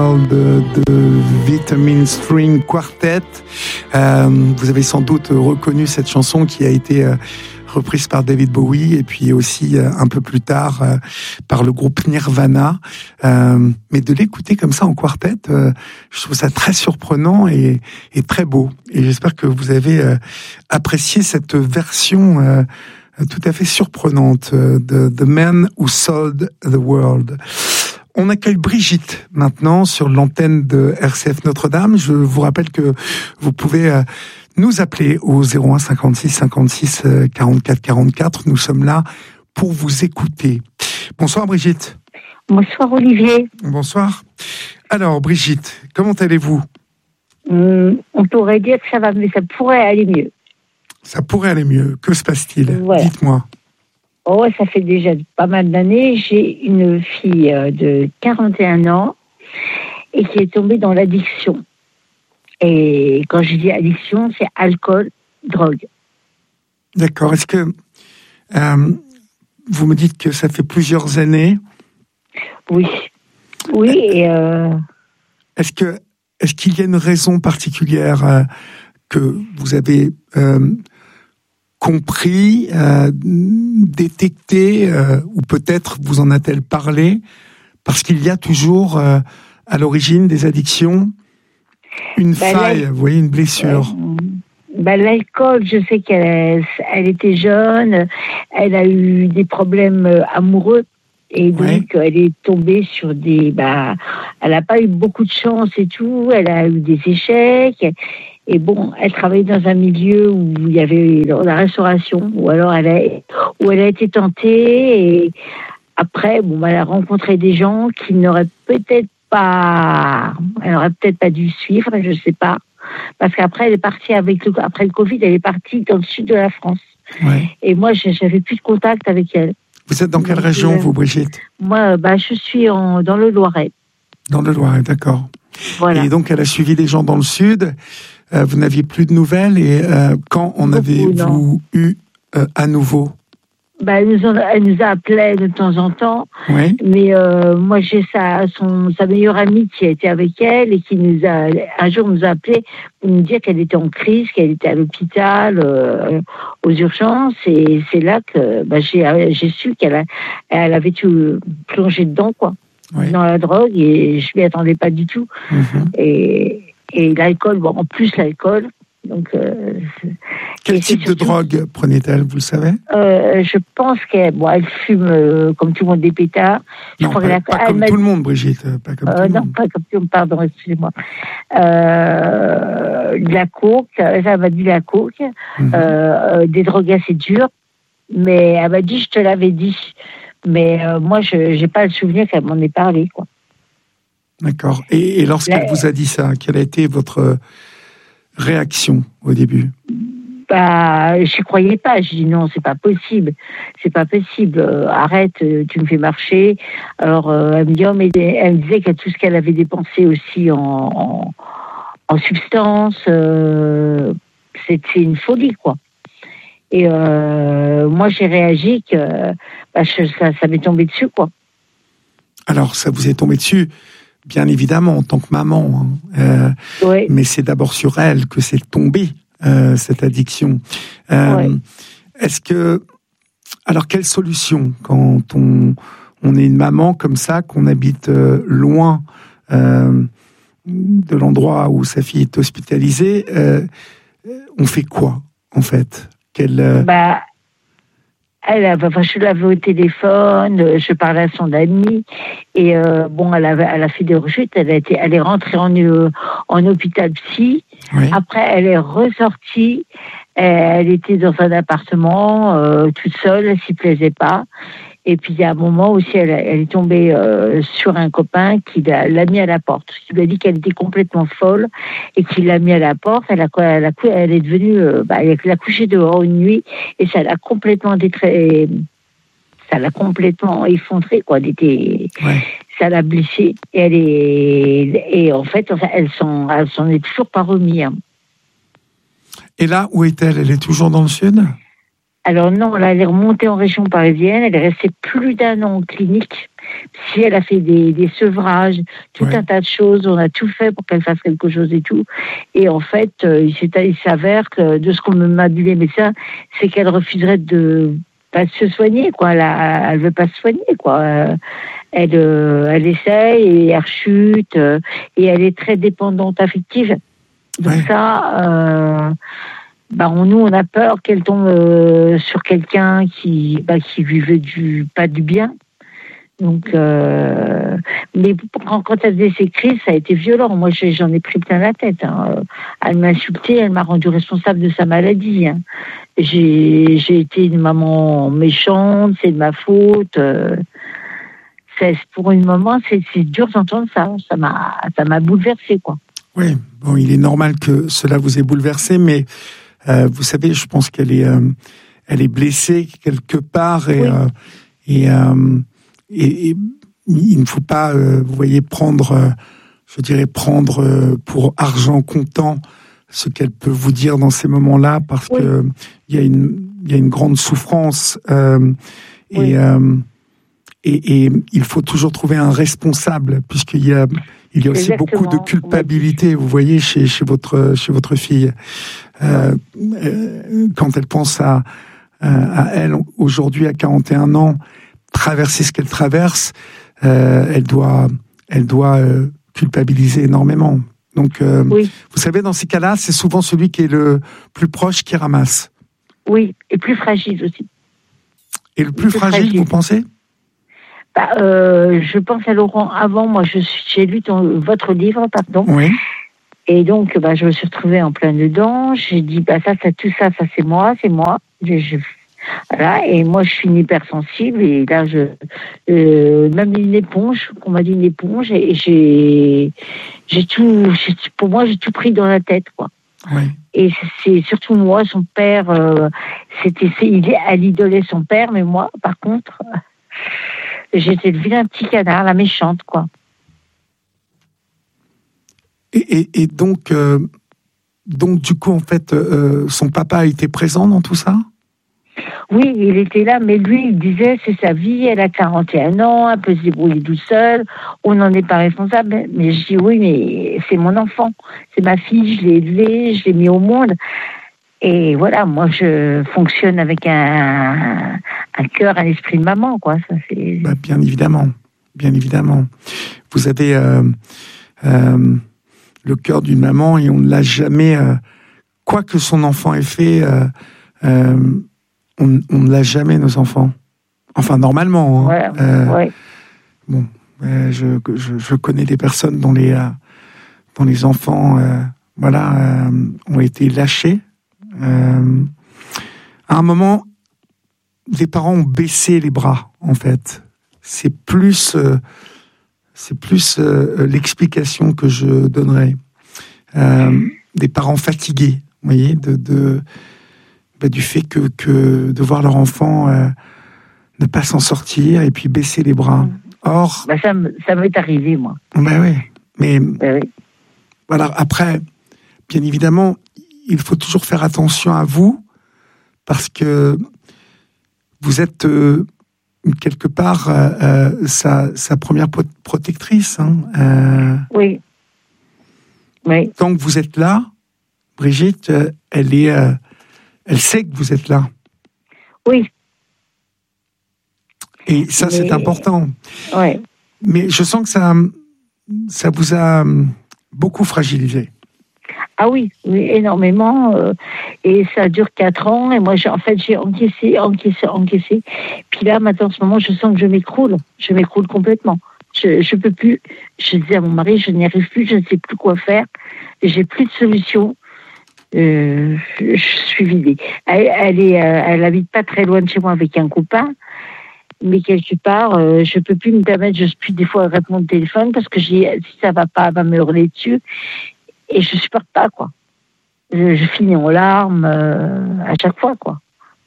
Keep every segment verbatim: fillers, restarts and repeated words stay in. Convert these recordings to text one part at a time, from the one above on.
de, de Vitamin String Quartet. Euh, vous avez sans doute reconnu cette chanson qui a été euh, reprise par David Bowie et puis aussi euh, un peu plus tard euh, par le groupe Nirvana. Euh, mais de l'écouter comme ça en quartet, euh, je trouve ça très surprenant et, et très beau. Et j'espère que vous avez euh, apprécié cette version euh, tout à fait surprenante de The Man Who Sold the World. On accueille Brigitte maintenant sur l'antenne de R C F Notre-Dame. Je vous rappelle que vous pouvez euh, nous appeler au zéro un cinquante-six cinquante-six quarante-quatre quarante-quatre. Nous sommes là pour vous écouter. Bonsoir Brigitte. Bonsoir Olivier. Bonsoir. Alors Brigitte, comment allez-vous ? Hum, On pourrait dire que ça va, mais ça pourrait aller mieux. Ça pourrait aller mieux. Que se passe-t-il ? Ouais. Dites-moi. Oh, ça fait déjà pas mal d'années. J'ai une fille de quarante et un ans et qui est tombée dans l'addiction. Et quand je dis addiction, c'est alcool, drogue. D'accord. Est-ce que euh, vous me dites que ça fait plusieurs années ? Oui. Oui, et... Euh... Est-ce que est-ce qu'il y a une raison particulière euh, que vous avez euh, compris, euh, détecté, euh, ou peut-être vous en a-t-elle parlé, parce qu'il y a toujours euh, à l'origine des addictions une bah, faille, vous voyez, une blessure. Euh, bah, l'alcool, je sais qu'elle elle était jeune, elle a eu des problèmes amoureux, et donc ouais. Elle est tombée sur des... Bah, elle n'a pas eu beaucoup de chance et tout, elle a eu des échecs. Et bon, elle travaillait dans un milieu où il y avait la restauration, ou alors elle a, où elle a été tentée, et après, bon, elle a rencontré des gens qui n'auraient peut-être pas, elle n'aurait peut-être pas dû suivre, je ne sais pas, parce qu'après elle est partie avec le, après le Covid, elle est partie dans le sud de la France. Ouais. Et moi, j'avais plus de contact avec elle. Vous êtes dans quelle Donc, région, euh, vous, Brigitte ? Moi, bah, je suis en, dans le Loiret. Dans le Loiret, d'accord. Voilà. Et donc, elle a suivi des gens dans le sud. Euh, vous n'aviez plus de nouvelles et euh, quand en avez-vous eu euh, à nouveau ? Bah, elle, nous en, elle nous a appelé de temps en temps, oui. mais euh, moi j'ai sa, son, sa meilleure amie qui a été avec elle et qui nous a un jour nous a appelé pour nous dire qu'elle était en crise, qu'elle était à l'hôpital, euh, aux urgences, et c'est là que bah, j'ai, j'ai su qu'elle a, elle avait tout plongé dedans, quoi, oui. Dans la drogue, et je m'y attendais pas du tout. Mm-hmm. Et Et l'alcool, bon, en plus l'alcool. Donc, euh, quel type surtout, de drogue prenait-elle, vous le savez ? euh, Je pense qu'elle bon, elle fume euh, comme tout le monde des pétards. Je non, crois pas, qu'elle a, pas comme tout le monde, Brigitte. Pas comme euh, tout le non, monde. pas comme tout le monde, pardon, excusez-moi. Euh, de la coke, elle m'a dit la coke, mm-hmm. euh, des drogues assez dures, mais elle m'a dit, je te l'avais dit. Mais euh, moi, je n'ai pas le souvenir qu'elle m'en ait parlé, quoi. D'accord. Et, et lorsqu'elle La... vous a dit ça, quelle a été votre réaction au début ? Bah, je croyais pas. Je dis non, c'est pas possible, c'est pas possible. Euh, arrête, tu me fais marcher. Alors euh, elle me dit, oh, mais elle me disait que tout ce qu'elle avait dépensé aussi en en, en substances, euh, c'était une folie, quoi. Et euh, moi, j'ai réagi que bah, je, ça, ça m'est tombé dessus, quoi. Alors, ça vous est tombé dessus ? Bien évidemment, en tant que maman, hein. euh, oui. Mais c'est d'abord sur elle que c'est tombé, euh, cette addiction. Euh, oui. Est-ce que... Alors, quelle solution quand on, on est une maman comme ça, qu'on habite euh, loin euh, de l'endroit où sa fille est hospitalisée, euh, on fait quoi, en fait ? Quelle... Euh... Bah... Elle, enfin, je l'avais au téléphone, je parlais à son amie, et euh, bon, elle, avait, elle a fait des rechutes, elle, a été, elle est rentrée en, euh, en hôpital psy, oui. Après elle est ressortie, elle était dans un appartement, euh, toute seule, elle s'y plaisait pas, et puis il y a un moment aussi, elle, elle est tombée euh, sur un copain qui l'a, l'a mis à la porte, qui lui a dit qu'elle était complètement folle, et qui l'a mis à la porte, elle, a, elle, a, elle est devenue, euh, bah, elle a couché dehors une nuit, et ça l'a complètement détré... ça l'a complètement effondrée, quoi. Elle était... ouais. Ça l'a blessée, et elle est... Et en fait, enfin, elle s'en, elle s'en est toujours pas remise. Hein. Et là, où est-elle ? Elle est toujours dans le sud ? Alors non, là, elle est remontée en région parisienne. Elle est restée plus d'un an en clinique. Si elle a fait des, des sevrages, tout ouais. un tas de choses. On a tout fait pour qu'elle fasse quelque chose et tout. Et en fait, euh, il, il s'avère que de ce qu'on m'a dit les médecins, c'est qu'elle refuserait de pas de se soigner, quoi. Elle, a, elle veut pas se soigner, quoi. Euh, elle, euh, elle essaye et elle rechute euh, et elle est très dépendante affective. Donc ouais. ça. Euh, Bah, on, nous, on a peur qu'elle tombe euh, sur quelqu'un qui, bah, qui lui veut du, pas du bien. Donc, euh, mais quand, quand elle faisait ses crises, ça a été violent. Moi, j'en ai pris plein la tête. Hein. Elle m'a insultée, elle m'a rendu responsable de sa maladie. Hein. J'ai, j'ai été une maman méchante, c'est de ma faute. Euh, c'est, pour une maman, c'est, c'est dur d'entendre ça. Ça m'a, ça m'a bouleversée, quoi. Oui, bon, il est normal que cela vous ait bouleversé, mais Euh, vous savez, je pense qu'elle est, euh, elle est blessée quelque part et, oui. euh, et, euh, et, et il ne faut pas, euh, vous voyez, prendre, euh, je dirais, prendre euh, pour argent comptant ce qu'elle peut vous dire dans ces moments-là, parce oui. que il y a une, il y a une grande souffrance euh, et, oui. euh, et, et il faut toujours trouver un responsable, puisqu'il y a Il y a aussi Exactement. beaucoup de culpabilité, vous voyez, chez, chez, votre, chez votre fille. Euh, euh, quand elle pense à, à elle, aujourd'hui, à quarante et un ans, traverser ce qu'elle traverse, euh, elle doit, elle doit euh, culpabiliser énormément. Donc, euh, oui. vous savez, dans ces cas-là, c'est souvent celui qui est le plus proche qui ramasse. Oui, et plus fragile aussi. Et le plus, plus fragile, fragile, vous pensez ? Bah, euh, je pense à Laurent avant. Moi, je suis, j'ai lu ton, votre livre, pardon. Oui. Et donc, bah, je me suis retrouvée en plein dedans. J'ai dit, bah, ça, ça, tout ça, ça, c'est moi, c'est moi. Je, je, voilà. Et moi, je suis une hypersensible. Et là, je, euh, même une éponge, qu'on m'a dit une éponge, et j'ai, j'ai tout, j'ai, pour moi, j'ai tout pris dans la tête, quoi. Oui. Et c'est surtout moi, son père, euh, c'était, c'est, il, elle idolait son père, mais moi, par contre, j'étais le vilain petit canard, la méchante, quoi. Et, et, et donc, euh, donc, du coup, en fait, euh, son papa a été présent dans tout ça ? Oui, il était là, mais lui, il disait, c'est sa vie, elle a quarante et un ans, elle peut se débrouiller toute seule, on n'en est pas responsable. Mais je dis, oui, mais c'est mon enfant, c'est ma fille, je l'ai élevée, je l'ai mis au monde. Et voilà, moi, je fonctionne avec un, un cœur, un esprit de maman, quoi. Ça, c'est... Bah, bien évidemment, bien évidemment. Vous avez euh, euh, le cœur d'une maman et on ne l'a jamais, euh, quoi que son enfant ait fait, euh, euh, on, on ne l'a jamais, nos enfants. Enfin, normalement. Hein. Ouais, euh, ouais. Bon, euh, je, je, je connais des personnes dont les, euh, dont les enfants, euh, voilà, euh, ont été lâchés. Euh, à un moment, les parents ont baissé les bras, en fait. C'est plus, euh, c'est plus euh, l'explication que je donnerais. Euh, des parents fatigués, vous voyez, de, de, bah, du fait que, que de voir leur enfant euh, ne pas s'en sortir et puis baisser les bras. Or, bah ça, ça m'est arrivé, moi. Ben oui, mais ben oui. Voilà. Après, bien évidemment, il faut toujours faire attention à vous parce que vous êtes euh, quelque part euh, euh, sa, sa première protectrice. Hein, euh, oui. Oui. Tant que vous êtes là, Brigitte, euh, elle est, euh, elle sait que vous êtes là. Oui. Et ça, Mais... c'est important. Oui. Mais je sens que ça, ça vous a beaucoup fragilisé. Ah oui, oui, énormément. Euh, et ça dure quatre ans. Et moi, j'ai, en fait, j'ai encaissé, encaissé, encaissé. Puis là, maintenant, en ce moment, je sens que je m'écroule. Je m'écroule complètement. Je je peux plus. Je disais à mon mari, je n'y arrive plus, je ne sais plus quoi faire. J'ai plus de solution. Euh, je suis vidée. Elle, elle est, elle habite pas très loin de chez moi avec un copain. Mais quelque part, euh, je peux plus me permettre, je peux des fois répondre au téléphone parce que j'ai, si ça va pas, elle va me hurler dessus. Et je supporte pas, quoi. Je, je finis en larmes euh, à chaque fois, quoi.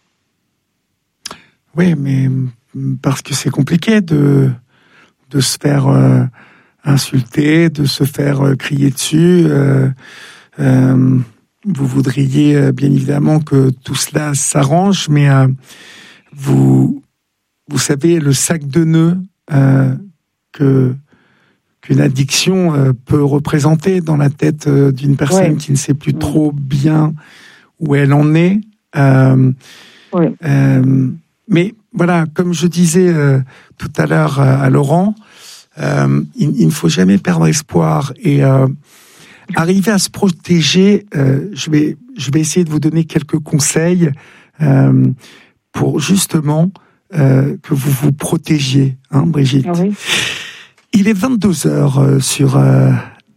Oui, mais parce que c'est compliqué de, de se faire euh, insulter, de se faire euh, crier dessus. Euh, euh, vous voudriez euh, bien évidemment que tout cela s'arrange, mais euh, vous, vous savez, le sac de nœuds euh, que, qu'une addiction euh, peut représenter dans la tête euh, d'une personne ouais. qui ne sait plus ouais. trop bien où elle en est. Euh, ouais. euh, mais voilà, comme je disais euh, tout à l'heure à, à Laurent, euh, il, il ne faut jamais perdre espoir et euh, arriver à se protéger. Euh, je vais, je vais essayer de vous donner quelques conseils euh, pour justement euh, que vous vous protégiez, hein, Brigitte. Oui. Il est vingt-deux heures euh, sur euh,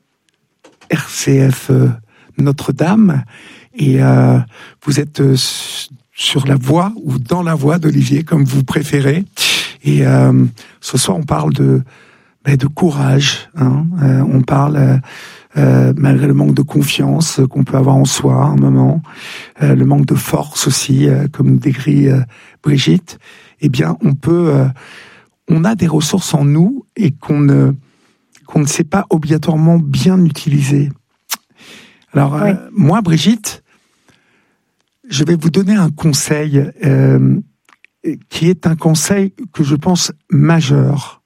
R C F euh, Notre-Dame et euh, vous êtes euh, sur la voie ou dans la voie d'Olivier, comme vous préférez. Et euh, ce soir, on parle de, ben, de courage. Hein. Euh, on parle, euh, euh, malgré le manque de confiance qu'on peut avoir en soi à un moment, euh, le manque de force aussi, euh, comme nous décrit euh, Brigitte, eh bien, on peut... Euh, on a des ressources en nous et qu'on ne, qu'on ne sait pas obligatoirement bien utiliser. Alors, oui. euh, moi, Brigitte, je vais vous donner un conseil euh, qui est un conseil que je pense majeur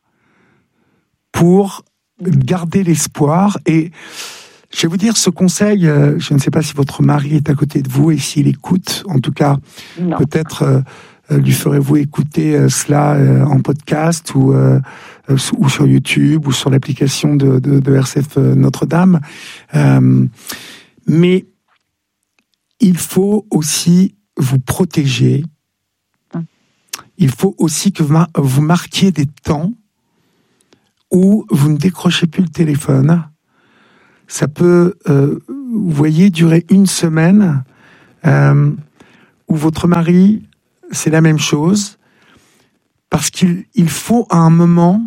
pour garder l'espoir. Et je vais vous dire ce conseil, euh, je ne sais pas si votre mari est à côté de vous et s'il écoute, en tout cas, non. peut-être euh, lui ferez-vous écouter euh, cela euh, en podcast ou, euh, ou sur YouTube ou sur l'application de, de, de R C F Notre-Dame. Euh, mais il faut aussi vous protéger. Il faut aussi que vous marquiez des temps où vous ne décrochez plus le téléphone. Ça peut, euh, vous voyez, durer une semaine euh, où votre mari, c'est la même chose, parce qu'il il faut à un moment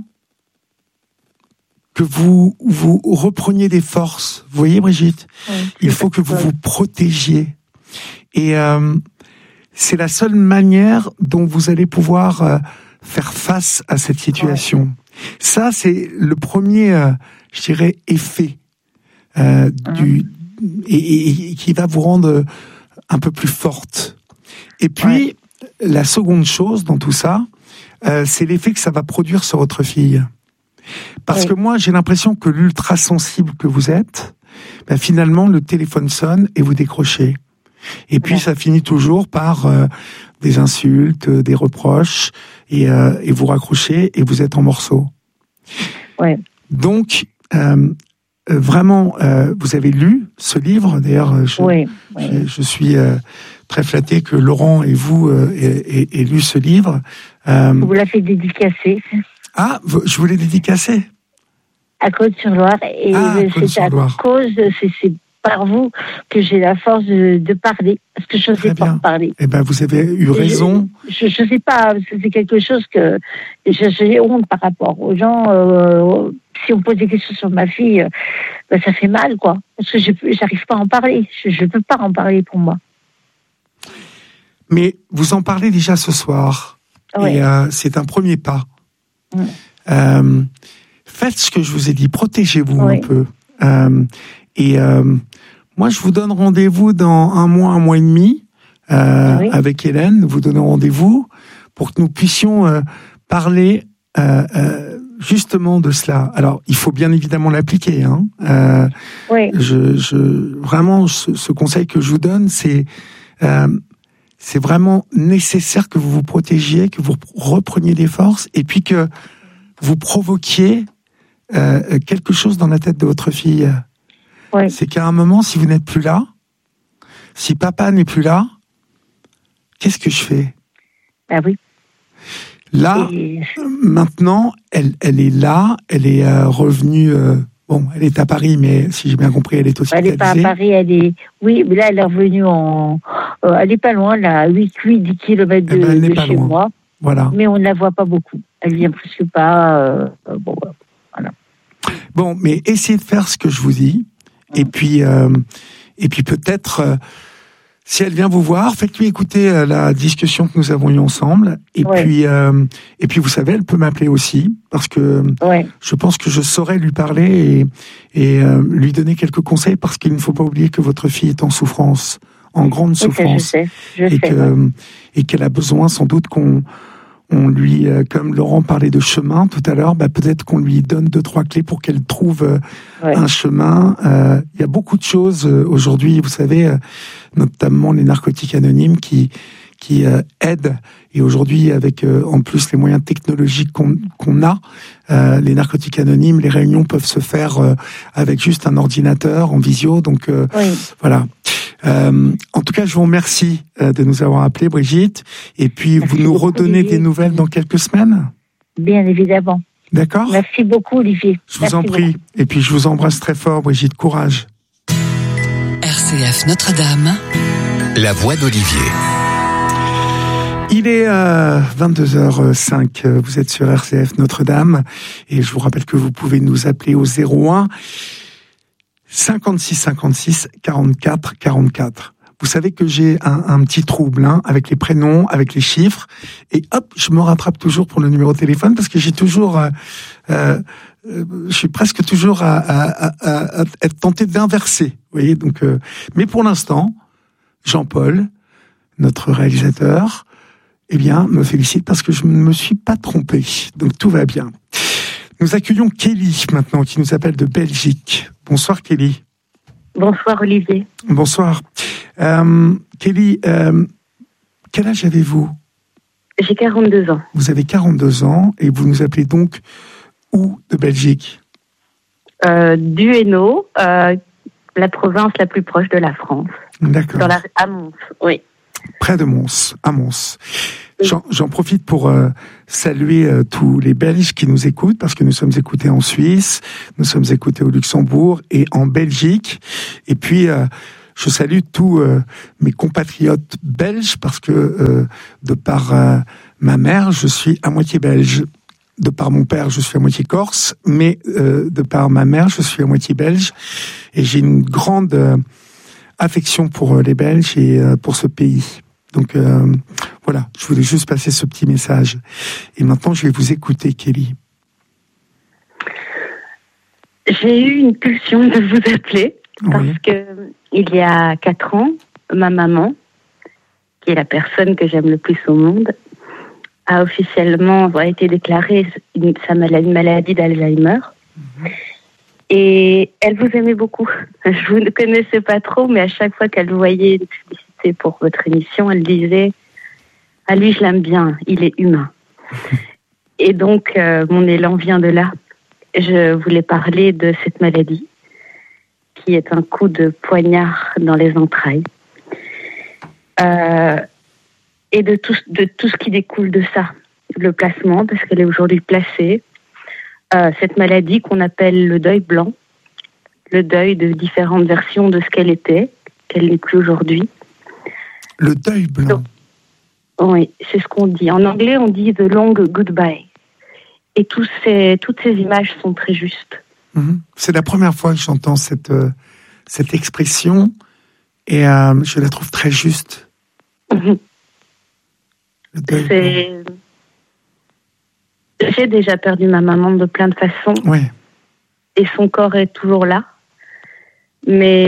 que vous, vous repreniez des forces. Vous voyez, Brigitte ? Oui, il faut que vous vous protégiez. Et euh, c'est la seule manière dont vous allez pouvoir euh, faire face à cette situation. Ouais. Ça, c'est le premier, euh, je dirais, effet euh, mmh. du et, et, et qui va vous rendre un peu plus forte. Et puis, ouais. la seconde chose dans tout ça, euh, c'est l'effet que ça va produire sur votre fille. Parce ouais. que moi, j'ai l'impression que l'ultra sensible que vous êtes, ben, finalement, le téléphone sonne et vous décrochez. Et puis, ouais. ça finit toujours par euh, des insultes, des reproches, et, euh, et vous raccrochez et vous êtes en morceaux. Ouais. Donc, euh, vraiment, euh, vous avez lu ce livre. D'ailleurs, je, ouais. Ouais. je, je suis euh, très flatté que Laurent et vous euh, aient, aient lu ce livre. Euh, vous l'avez dédicacé. Ah, je vous l'ai dédicacé. À Côte-sur-Loire. Et ah, c'est à cause, c'est, c'est par vous que j'ai la force de, de parler, parce que je ne sais pas parler. Eh ben, vous avez eu raison. Je ne sais pas, c'est quelque chose que j'ai honte par rapport aux gens. Euh, si on pose des questions sur ma fille, ben, ça fait mal, quoi. Parce que je n'arrive pas à en parler. Je ne peux pas en parler pour moi. Mais vous en parlez déjà ce soir. Ouais. Et euh, c'est un premier pas. Mmh. Euh, faites ce que je vous ai dit, protégez-vous ouais. un peu. Euh, et euh, moi, je vous donne rendez-vous dans un mois, un mois et demi, euh, oui. avec Hélène. Nous vous donnons rendez-vous pour que nous puissions euh, parler euh, euh, justement de cela. Alors, il faut bien évidemment l'appliquer. Hein. Euh, oui. je, je, vraiment, ce, ce conseil que je vous donne, c'est euh, c'est vraiment nécessaire que vous vous protégiez, que vous repreniez des forces, et puis que vous provoquiez euh, quelque chose dans la tête de votre fille. Oui. C'est qu'à un moment, si vous n'êtes plus là, si papa n'est plus là, qu'est-ce que je fais ? Ah oui. Là, Et... maintenant, elle, elle est là, elle est euh, revenue. Euh, bon, elle est à Paris, mais si j'ai bien compris, elle est hospitalisée. Elle n'est pas à Paris, elle est. Oui, mais là, elle est revenue en. Euh, elle n'est pas loin, là, à huit dix kilomètres de, eh ben, de chez loin. moi. Voilà. Mais on ne la voit pas beaucoup. Elle vient presque pas. Euh, bon, voilà. Bon, mais essayez de faire ce que je vous dis. Et puis, euh, et puis peut-être, euh, Si elle vient vous voir, faites-lui écouter euh, la discussion que nous avons eue ensemble. Et Ouais. puis, euh, et puis, vous savez, elle peut m'appeler aussi parce que Ouais. je pense que je saurais lui parler et, et euh, lui donner quelques conseils parce qu'il ne faut pas oublier que votre fille est en souffrance, en grande Oui, ça, je souffrance, sais. Je et sais. que ouais. et qu'elle a besoin sans doute qu'on on lui, euh, comme Laurent parlait de chemin tout à l'heure, bah, peut-être qu'on lui donne deux trois clés pour qu'elle trouve euh, Ouais. un chemin. Euh, Il y a beaucoup de choses euh, aujourd'hui, vous savez, euh, notamment les narcotiques anonymes qui qui euh, aident. Et aujourd'hui, avec euh, en plus les moyens technologiques qu'on qu'on a, euh, les narcotiques anonymes, les réunions peuvent se faire euh, avec juste un ordinateur en visio. Donc euh, Oui. voilà. Euh, en tout cas, je vous remercie euh, de nous avoir appelés, Brigitte. Et puis, Merci vous nous beaucoup, redonnez Olivier. des nouvelles dans quelques semaines. Bien évidemment. D'accord ? Merci beaucoup, Olivier. Je vous Merci en prie. beaucoup. Et puis, je vous embrasse très fort, Brigitte. Courage. R C F Notre-Dame. La voix d'Olivier. Il est euh, vingt-deux heures cinq, vous êtes sur R C F Notre-Dame, et je vous rappelle que vous pouvez nous appeler au zéro un cinquante-six cinquante-six quarante-quatre quarante-quatre. Vous savez que j'ai un, un petit trouble hein, avec les prénoms, avec les chiffres, et hop, je me rattrape toujours pour le numéro de téléphone, parce que j'ai toujours... Euh, euh, je suis presque toujours à, à, à, à être tenté d'inverser, vous voyez, donc, euh, mais pour l'instant, Jean-Paul, notre réalisateur, eh bien, me félicite parce que je ne me suis pas trompé. Donc, tout va bien. Nous accueillons Kelly, maintenant, qui nous appelle de Belgique. Bonsoir, Kelly. Bonsoir, Olivier. Bonsoir. Euh, Kelly, euh, quel âge avez-vous ? J'ai quarante-deux ans. Vous avez quarante-deux ans et vous nous appelez donc où de Belgique ? Euh, du Hainaut, euh, la province la plus proche de la France. D'accord. Sur la, à Mons, oui. Près de Mons, à Mons. Oui. J'en, j'en profite pour euh, saluer euh, tous les Belges qui nous écoutent, parce que nous sommes écoutés en Suisse, nous sommes écoutés au Luxembourg et en Belgique. Et puis, euh, je salue tous euh, mes compatriotes belges, parce que euh, de par euh, ma mère, je suis à moitié belge. De par mon père, je suis à moitié corse, mais euh, de par ma mère, je suis à moitié belge. Et j'ai une grande euh, affection pour euh, les Belges et euh, pour ce pays. Donc euh, voilà, je voulais juste passer ce petit message. Et maintenant, je vais vous écouter, Kelly. J'ai eu une pulsion de vous appeler parce Oui. que il y a quatre ans, ma maman, qui est la personne que j'aime le plus au monde, a officiellement a été déclarée une, sa maladie, une maladie d'Alzheimer. Mm-hmm. Et elle vous aimait beaucoup. Je vous ne connaissais pas trop, mais à chaque fois qu'elle voyait une publicité pour votre émission, elle disait « Ah, lui, je l'aime bien, il est humain. » Et donc, euh, mon élan vient de là. Je voulais parler de cette maladie, qui est un coup de poignard dans les entrailles. Euh, et de tout, de tout ce qui découle de ça. Le placement, parce qu'elle est aujourd'hui placée. Euh, cette maladie qu'on appelle le deuil blanc, le deuil de différentes versions de ce qu'elle était, qu'elle n'est plus aujourd'hui. Le deuil blanc. Donc, oui, c'est ce qu'on dit. En anglais, on dit « the long goodbye ». Et tous ces, toutes ces images sont très justes. Mmh. C'est la première fois que j'entends cette, euh, cette expression et euh, je la trouve très juste. Mmh. Le deuil c'est... blanc. J'ai déjà perdu ma maman de plein de façons. Ouais. Et son corps est toujours là. Mais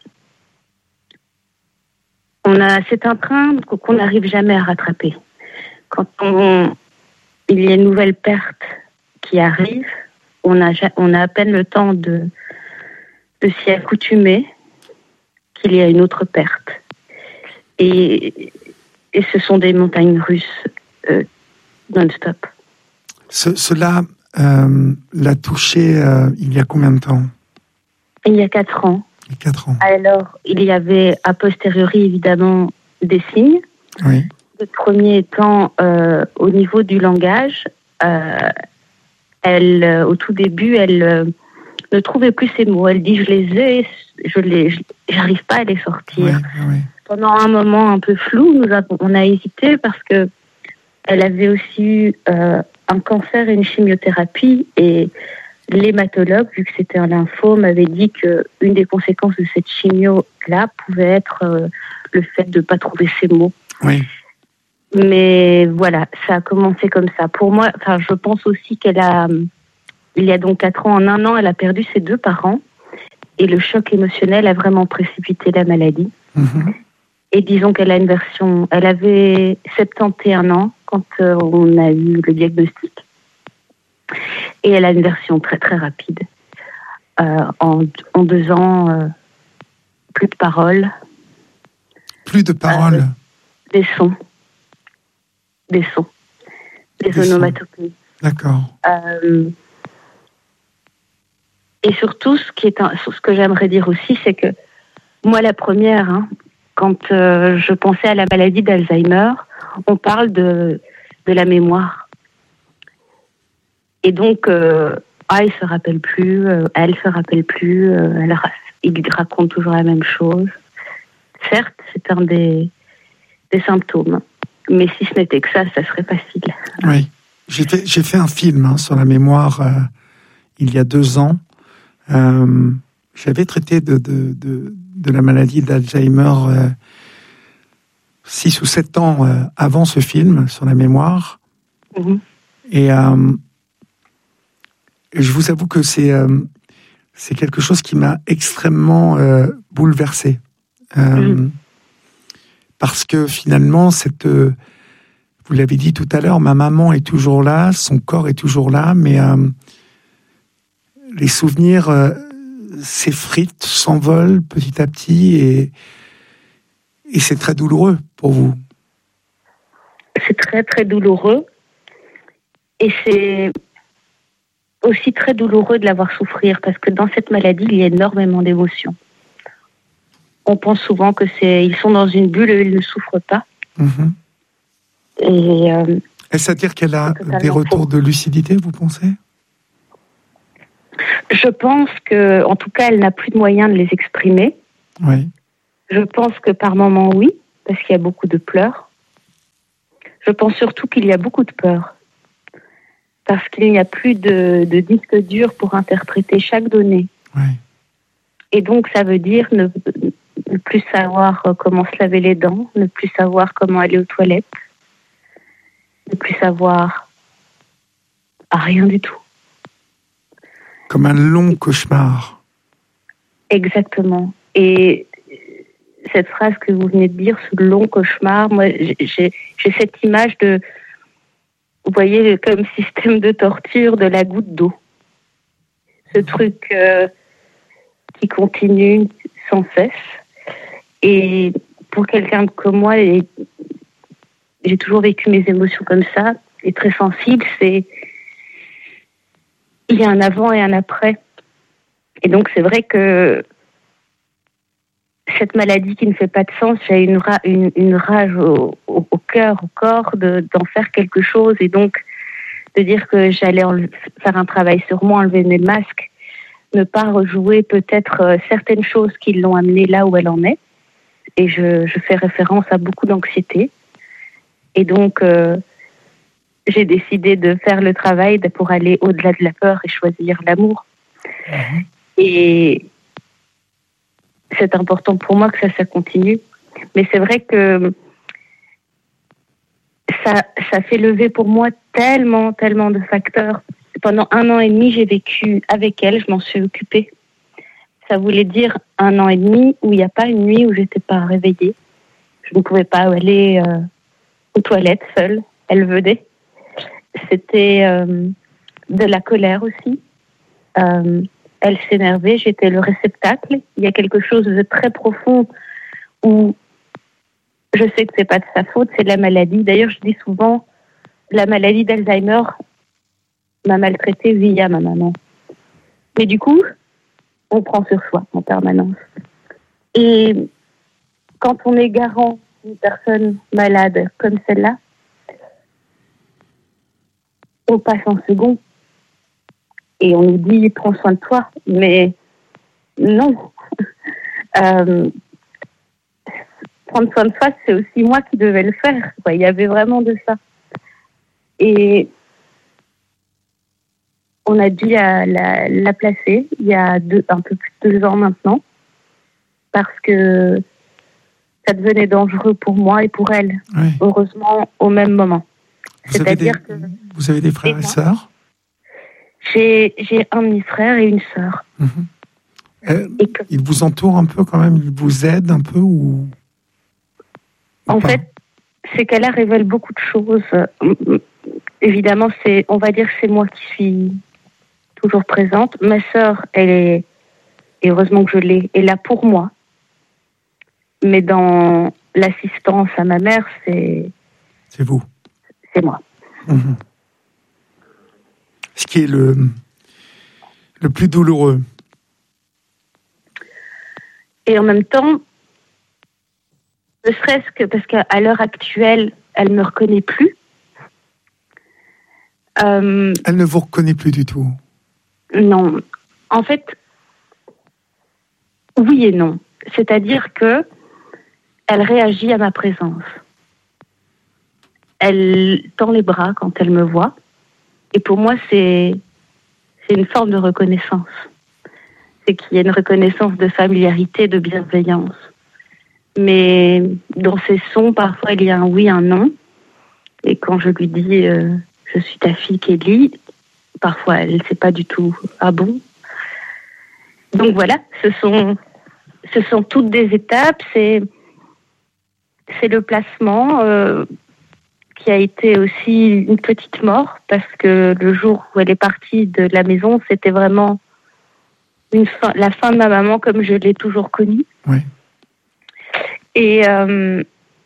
on a, c'est un train qu'on n'arrive jamais à rattraper. Quand on, il y a une nouvelle perte qui arrive, on a, on a à peine le temps de, de s'y accoutumer qu'il y a une autre perte. Et, et ce sont des montagnes russes euh, non-stop. Ce, cela euh, l'a touché euh, il y a combien de temps ? Il y a quatre ans. Il y a quatre ans. Alors, il y avait a posteriori évidemment des signes. Oui. Le premier étant euh, au niveau du langage. Euh, elle, euh, au tout début, elle euh, ne trouvait plus ses mots. Elle dit « je les ai, je les, je, j'arrive pas à les sortir Oui, ». oui. Pendant un moment un peu flou, nous avons, on a hésité parce que elle avait aussi eu euh, un cancer et une chimiothérapie et l'hématologue, vu que c'était un lymphome, avait dit qu'une des conséquences de cette chimio-là pouvait être euh, le fait de ne pas trouver ses mots. Oui. Mais voilà, ça a commencé comme ça. Pour moi, enfin, je pense aussi qu'elle a, il y a donc quatre ans, en un an, elle a perdu ses deux parents. Et le choc émotionnel a vraiment précipité la maladie. Mmh. Et disons qu'elle a une version... Elle avait soixante et un ans quand euh, on a eu le diagnostic. Et elle a une version très très rapide. Euh, en, en deux ans, euh, plus de paroles. Plus de paroles euh, Des sons. Des sons. Des, des onomatopées. D'accord. Euh, Et surtout, ce, qui est un, ce que j'aimerais dire aussi, c'est que moi, la première, hein, quand euh, je pensais à la maladie d'Alzheimer, on parle de, de la mémoire. Et donc, euh, ah, il ne se rappelle plus, euh, elle ne se rappelle plus, euh, elle, il raconte toujours la même chose. Certes, c'est un des, des symptômes, mais si ce n'était que ça, ça serait facile. Oui, j'ai fait, j'ai fait un film hein, sur la mémoire euh, il y a deux ans. Euh, j'avais traité de, de, de, de la maladie d'Alzheimer euh, six ou sept ans euh, avant ce film sur la mémoire. Mmh. Et, euh, et je vous avoue que c'est, euh, c'est quelque chose qui m'a extrêmement euh, bouleversé. Euh, mmh. Parce que finalement, cette, euh, vous l'avez dit tout à l'heure, ma maman est toujours là, son corps est toujours là, mais... Euh, les souvenirs euh, s'effritent, s'envolent petit à petit et, et c'est très douloureux pour vous. C'est très très douloureux et c'est aussi très douloureux de la voir souffrir parce que dans cette maladie, il y a énormément d'émotions. On pense souvent que c'est ils sont dans une bulle et ils ne souffrent pas. Mmh. Et euh, est-ce à dire qu'elle a des retours faux. de lucidité, vous pensez ? Je pense que, en tout cas, elle n'a plus de moyens de les exprimer. Oui. Je pense que par moments, oui, parce qu'il y a beaucoup de pleurs. Je pense surtout qu'il y a beaucoup de peur, parce qu'il n'y a plus de, de disque dur pour interpréter chaque donnée. Oui. Et donc, ça veut dire ne, ne plus savoir comment se laver les dents, ne plus savoir comment aller aux toilettes, ne plus savoir ah, rien du tout. Comme un long cauchemar. Exactement. Et cette phrase que vous venez de dire, ce long cauchemar, moi, j'ai, j'ai cette image de, vous voyez, comme système de torture de la goutte d'eau. Ce truc euh, qui continue sans cesse. Et pour quelqu'un comme moi, et j'ai toujours vécu mes émotions comme ça, et très sensible, c'est il y a un avant et un après. Et donc, c'est vrai que cette maladie qui ne fait pas de sens, j'ai une, ra- une, une rage au, au, au cœur, au corps, de, d'en faire quelque chose. Et donc, de dire que j'allais enle- faire un travail sur moi, enlever mes masques, ne pas rejouer peut-être euh, certaines choses qui l'ont amenée là où elle en est. Et je, je fais référence à beaucoup d'anxiété. Et donc... Euh, j'ai décidé de faire le travail pour aller au-delà de la peur et choisir l'amour. Mmh. Et c'est important pour moi que ça, ça continue. Mais c'est vrai que ça, ça fait lever pour moi tellement, tellement de facteurs. Pendant un an et demi, j'ai vécu avec elle, je m'en suis occupée. Ça voulait dire un an et demi où il n'y a pas une nuit où je n'étais pas réveillée. Je ne pouvais pas aller euh, aux toilettes seule. Elle venait. C'était euh, de la colère aussi. Euh, elle s'énervait, j'étais le réceptacle. Il y a quelque chose de très profond où je sais que c'est pas de sa faute, c'est de la maladie. D'ailleurs, je dis souvent, la maladie d'Alzheimer m'a maltraitée via ma maman. Mais du coup, on prend sur soi en permanence. Et quand on est garant d'une personne malade comme celle-là, on passe en second et on nous dit prends soin de toi, mais non. euh, prendre soin de soi, c'est aussi moi qui devais le faire. Quoi. Il y avait vraiment de ça. Et on a dû la, la, la placer il y a deux, un peu plus de deux ans maintenant, parce que ça devenait dangereux pour moi et pour elle, oui. heureusement au même moment. Vous C'est-à-dire avez des, que vous avez des frères et, et sœurs? J'ai, j'ai un demi-frère et une sœur. Mmh. Euh, et que... Ils vous entourent un peu quand même? Ils vous aident un peu ou... En pas. fait, ces cas-là révèlent beaucoup de choses. Évidemment, c'est, on va dire que c'est moi qui suis toujours présente. Ma sœur, elle est, et heureusement que je l'ai, est là pour moi. Mais dans l'assistance à ma mère, c'est... C'est vous. C'est moi. Mmh. Ce qui est le, le plus douloureux. Et en même temps, ne serait-ce que parce qu'à l'heure actuelle, elle ne me reconnaît plus. Euh, elle ne vous reconnaît plus du tout? Non. En fait, oui et non. C'est-à-dire que elle réagit à ma présence. Elle tend les bras quand elle me voit. Et pour moi, c'est, c'est une forme de reconnaissance. C'est qu'il y a une reconnaissance de familiarité, de bienveillance. Mais dans ses sons, parfois, il y a un oui, un non. Et quand je lui dis euh, « je suis ta fille Kelly », parfois, elle ne sait pas du tout « ah bon ». Donc voilà, ce sont, ce sont toutes des étapes. C'est, c'est le placement... Euh, qui a été aussi une petite mort, parce que le jour où elle est partie de la maison, c'était vraiment une fin, la fin de ma maman comme je l'ai toujours connue. Oui. Et, euh,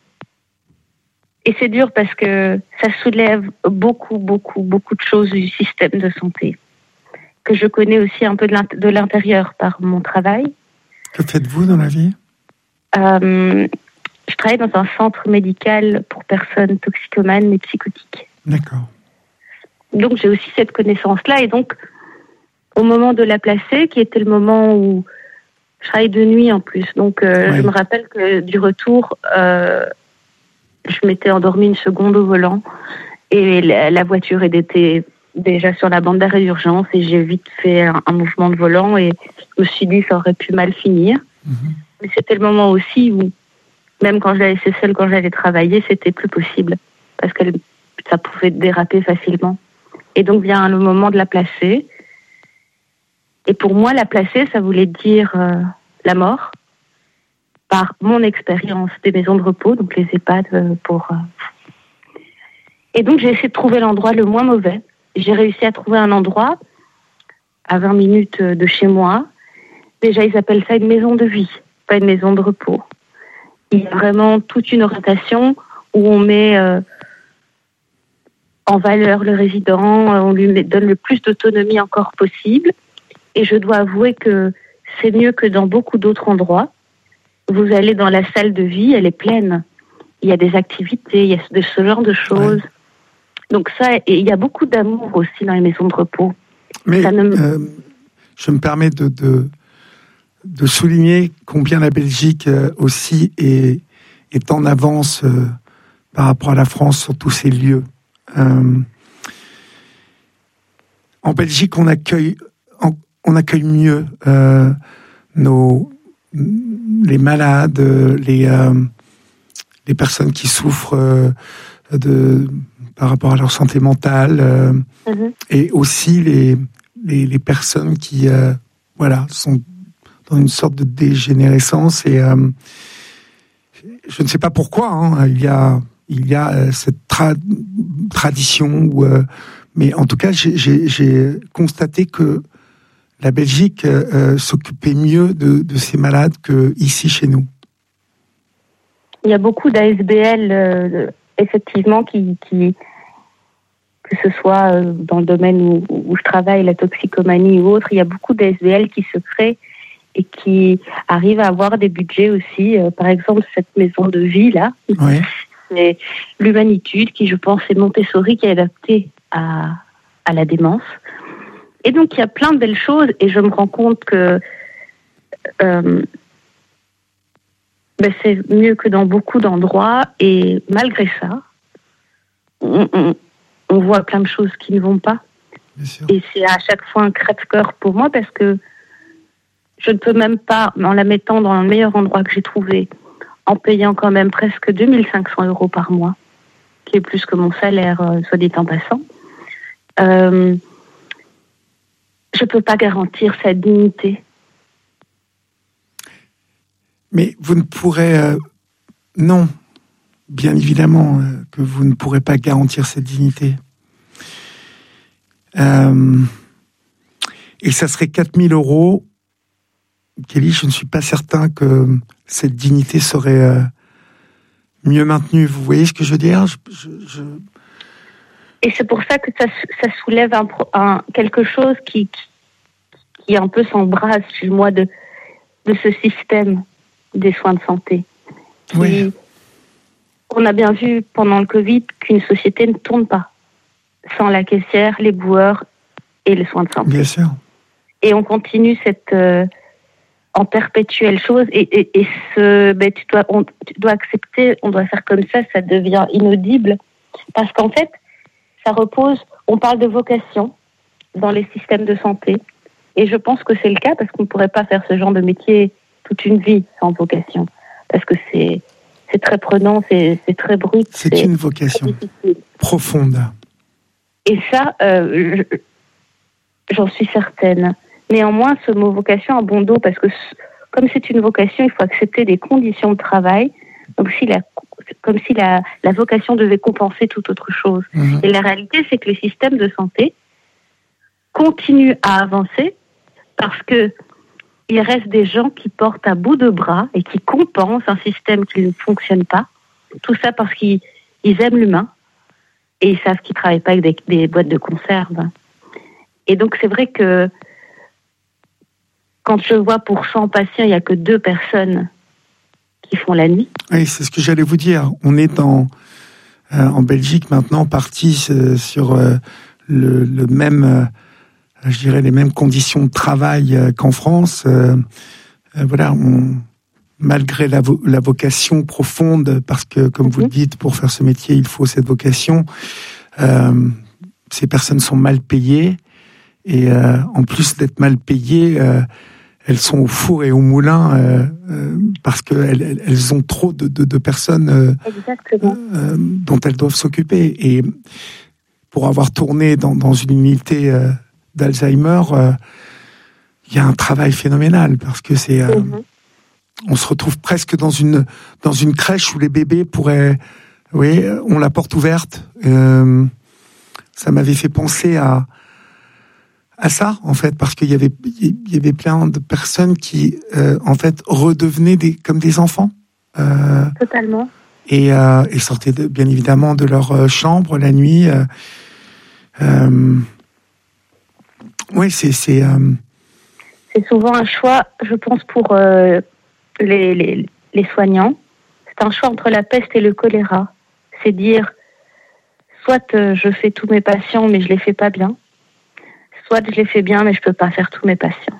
et c'est dur parce que ça soulève beaucoup, beaucoup, beaucoup de choses du système de santé, que je connais aussi un peu de l'intérieur par mon travail. Que faites-vous dans la vie ? euh, Je travaille dans un centre médical pour personnes toxicomanes et psychotiques. D'accord. Donc j'ai aussi cette connaissance-là. Et donc, au moment de la placer, qui était le moment où je travaille de nuit en plus, donc euh, oui. je me rappelle que du retour, euh, je m'étais endormie une seconde au volant et la, la voiture était déjà sur la bande d'arrêt d'urgence et j'ai vite fait un, un mouvement de volant et je me suis dit que ça aurait pu mal finir. Mm-hmm. Mais c'était le moment aussi où même quand je la laissais seule, quand j'allais travailler, c'était plus possible. Parce que ça pouvait déraper facilement. Et donc vient le moment de la placer. Et pour moi, la placer, ça voulait dire euh, la mort. Par mon expérience des maisons de repos, donc les EHPAD euh, pour... Euh... Et donc j'ai essayé de trouver l'endroit le moins mauvais. J'ai réussi à trouver un endroit à vingt minutes de chez moi. Déjà, ils appellent ça une maison de vie, pas une maison de repos. Il y a vraiment toute une rotation où on met euh, en valeur le résident, on lui met, donne le plus d'autonomie encore possible. Et je dois avouer que c'est mieux que dans beaucoup d'autres endroits. Vous allez dans la salle de vie, elle est pleine. Il y a des activités, il y a de ce genre de choses. Ouais. Donc ça, et il y a beaucoup d'amour aussi dans les maisons de repos. Mais ça ne... euh, je me permets de... de... de souligner combien la Belgique euh, aussi est, est en avance euh, par rapport à la France sur tous ces lieux. Euh, en Belgique, on accueille, on, on accueille mieux euh, nos, les malades, les, euh, les personnes qui souffrent euh, de, par rapport à leur santé mentale, euh, mm-hmm. et aussi les, les, les personnes qui euh, voilà, sont dans une sorte de dégénérescence. Et euh, je ne sais pas pourquoi, hein, il y a, il y a euh, cette tra- tradition, où, euh, mais en tout cas, j'ai, j'ai, j'ai constaté que la Belgique euh, s'occupait mieux de, de ces malades qu'ici, chez nous. Il y a beaucoup d'A S B L, euh, effectivement, qui, qui, que ce soit dans le domaine où, où je travaille, la toxicomanie ou autre, il y a beaucoup d'A S B L qui se créent et qui arrivent à avoir des budgets aussi. Euh, par exemple, cette maison de vie, là, oui. c'est l'Humanitude, qui, je pense, est Montessori, qui est adapté à, à la démence. Et donc, il y a plein de belles choses, et je me rends compte que euh, ben, c'est mieux que dans beaucoup d'endroits, et malgré ça, on, on, on voit plein de choses qui ne vont pas. Bien sûr. Et c'est à chaque fois un crève-cœur pour moi parce que je ne peux même pas, en la mettant dans le meilleur endroit que j'ai trouvé, en payant quand même presque deux mille cinq cents euros par mois, qui est plus que mon salaire, euh, soit dit en passant, euh, je ne peux pas garantir sa dignité. Mais vous ne pourrez... Euh, non, bien évidemment euh, que vous ne pourrez pas garantir cette dignité. Euh, et ça serait quatre mille euros. Kelly, je ne suis pas certain que cette dignité serait euh, mieux maintenue. Vous voyez ce que je veux dire? je, je, je... Et c'est pour ça que ça, ça soulève un, un, quelque chose qui, qui, qui un peu s'embrase chez moi de, de ce système des soins de santé. Qui, oui. On a bien vu pendant le Covid qu'une société ne tourne pas sans la caissière, les boueurs et les soins de santé. Bien sûr. Et on continue cette... Euh, en perpétuelle chose et, et, et ce, ben, tu, dois, on, tu dois accepter, on doit faire comme ça, ça devient inaudible parce qu'en fait, ça repose, on parle de vocation dans les systèmes de santé et je pense que c'est le cas parce qu'on ne pourrait pas faire ce genre de métier toute une vie sans vocation parce que c'est, c'est très prenant, c'est, c'est très brut. C'est, c'est une vocation profonde. Et ça, euh, je, j'en suis certaine. Néanmoins, ce mot vocation a bon dos parce que comme c'est une vocation, il faut accepter des conditions de travail, comme si la, comme si la, la vocation devait compenser toute autre chose. Mmh. Et la réalité, c'est que les systèmes de santé continuent à avancer parce que il reste des gens qui portent à bout de bras et qui compensent un système qui ne fonctionne pas. Tout ça parce qu'ils ils aiment l'humain et ils savent qu'ils ne travaillent pas avec des, des boîtes de conserve. Et donc, c'est vrai que quand je vois pour cent patients, il n'y a que deux personnes qui font la nuit. Oui, c'est ce que j'allais vous dire. On est en, euh, en Belgique maintenant parti euh, sur euh, le, le même, euh, je dirais, les mêmes conditions de travail euh, qu'en France. Euh, euh, voilà, on, malgré la, vo- la vocation profonde, parce que, comme mm-hmm. vous le dites, pour faire ce métier, il faut cette vocation. Euh, ces personnes sont mal payées. Et euh, en plus d'être mal payées, euh, elles sont au four et au moulin euh, euh, parce qu'elles elles, elles ont trop de, de, de personnes euh, euh, dont elles doivent s'occuper. Et pour avoir tourné dans, dans une unité euh, d'Alzheimer, il euh, y a un travail phénoménal parce que c'est, euh, mm-hmm. on se retrouve presque dans une dans une crèche où les bébés pourraient, oui, ont la porte ouverte. Euh, ça m'avait fait penser à à ça, en fait, parce qu'il y avait, il y avait plein de personnes qui, euh, en fait, redevenaient des, comme des enfants. Euh, Totalement. Et, euh, et sortaient, de, bien évidemment, de leur chambre la nuit. Euh, euh, oui, c'est... C'est, euh... c'est souvent un choix, je pense, pour euh, les, les, les soignants. C'est un choix entre la peste et le choléra. C'est dire, soit euh, je fais tous mes patients, mais je les fais pas bien. Soit je les fais bien, mais je ne peux pas faire tous mes patients.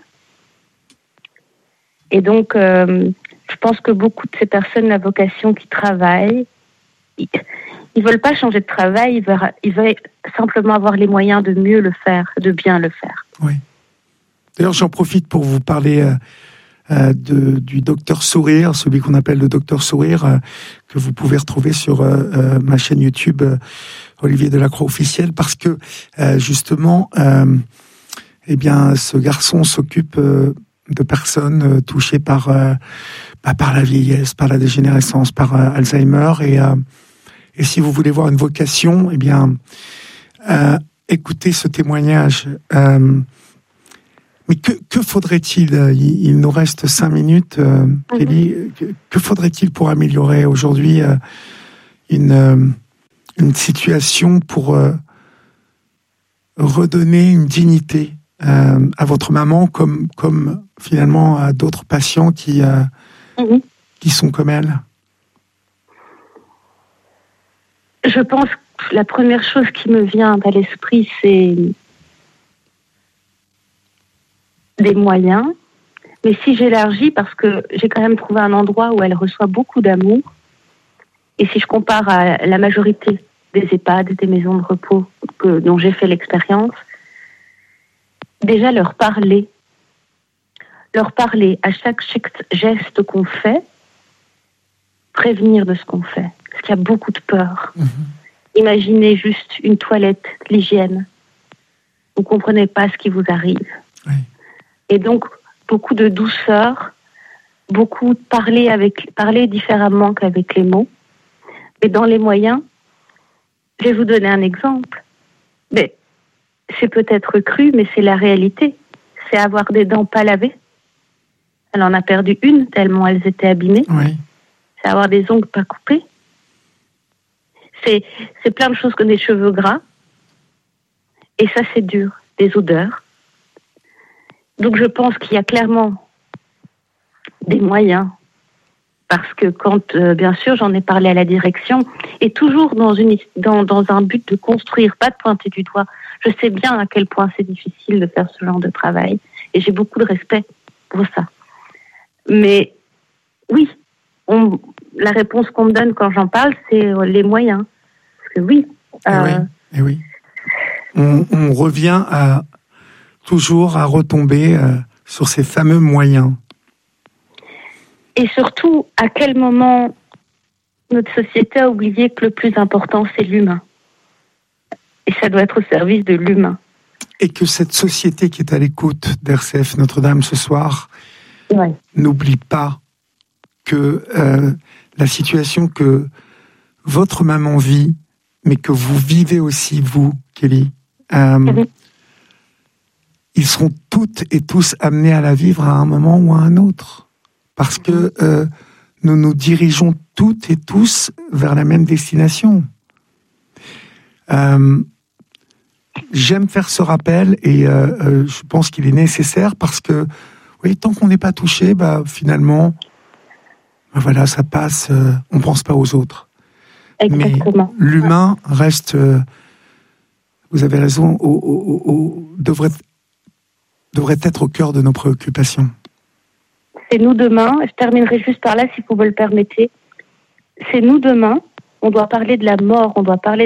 Et donc, euh, je pense que beaucoup de ces personnes, la vocation qui travaillent, ils ne veulent pas changer de travail, ils veulent, ils veulent simplement avoir les moyens de mieux le faire, de bien le faire. Oui. D'ailleurs, j'en profite pour vous parler euh, euh, de, du Docteur Sourire, celui qu'on appelle le Docteur Sourire, euh, que vous pouvez retrouver sur euh, euh, ma chaîne YouTube euh, Olivier Delacroix officiel, parce que euh, justement, euh, eh bien, ce garçon s'occupe euh, de personnes euh, touchées par euh, bah, par la vieillesse, par la dégénérescence, par euh, Alzheimer, et euh, et si vous voulez voir une vocation, eh bien, euh, écoutez ce témoignage. Euh, mais que que faudrait-il? Il, il nous reste cinq minutes, euh, mm-hmm. Kelly. Que, que faudrait-il pour améliorer aujourd'hui euh, une euh, une situation pour euh, redonner une dignité euh, à votre maman, comme, comme finalement à d'autres patients qui, euh, mmh. qui sont comme elle? Je pense que la première chose qui me vient à l'esprit, c'est des moyens. Mais si j'élargis, parce que j'ai quand même trouvé un endroit où elle reçoit beaucoup d'amour, et si je compare à la majorité des EHPAD, des maisons de repos que, dont j'ai fait l'expérience, déjà leur parler. Leur parler à chaque geste qu'on fait, prévenir de ce qu'on fait. Parce qu'il y a beaucoup de peur. Mmh. Imaginez juste une toilette, l'hygiène. Vous ne comprenez pas ce qui vous arrive. Oui. Et donc, beaucoup de douceur, beaucoup de parler, avec, parler différemment qu'avec les mots. Et dans les moyens, je vais vous donner un exemple. Mais c'est peut-être cru, mais c'est la réalité. C'est avoir des dents pas lavées. Elle en a perdu une tellement elles étaient abîmées. Oui. C'est avoir des ongles pas coupés. C'est, c'est plein de choses comme des cheveux gras. Et ça, c'est dur. Des odeurs. Donc, je pense qu'il y a clairement des moyens. Parce que quand, euh, bien sûr, j'en ai parlé à la direction, et toujours dans, une, dans, dans un but de construire, pas de pointer du doigt. Je sais bien à quel point c'est difficile de faire ce genre de travail. Et j'ai beaucoup de respect pour ça. Mais oui, on, la réponse qu'on me donne quand j'en parle, c'est les moyens. Parce que oui. Euh, et oui, et oui. On, on revient à, toujours à retomber euh, sur ces fameux moyens. Et surtout, à quel moment notre société a oublié que le plus important, c'est l'humain. Et ça doit être au service de l'humain. Et que cette société qui est à l'écoute d'R C F Notre-Dame ce soir, ouais. n'oublie pas que euh, la situation que votre maman vit, mais que vous vivez aussi, vous, Kelly, euh, mmh. ils seront toutes et tous amenés à la vivre à un moment ou à un autre. Parce que euh, nous nous dirigeons toutes et tous vers la même destination. Euh, j'aime faire ce rappel et euh, euh, je pense qu'il est nécessaire parce que, oui, tant qu'on n'est pas touché, bah, finalement, bah, voilà, ça passe, euh, on ne pense pas aux autres. Exactement. Mais l'humain reste, euh, vous avez raison, au, au, au, devrait, devrait être au cœur de nos préoccupations. C'est nous demain, je terminerai juste par là si vous me le permettez, c'est nous demain, on doit parler de la mort, on doit parler